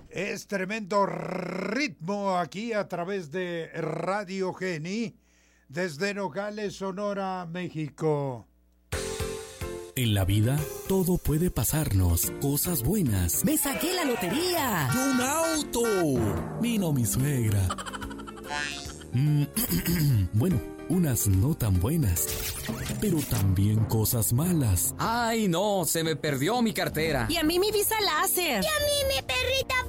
Es tremendo ritmo aquí a través de Radio Geni desde Nogales, Sonora, México. En la vida, todo puede pasarnos. Cosas buenas. ¡Me saqué la lotería! ¡Y un auto! Vino mi suegra. Bueno, unas no tan buenas. Pero también cosas malas. ¡Ay, no! Se me perdió mi cartera. Y a mí mi visa láser. Y a mí mi perrita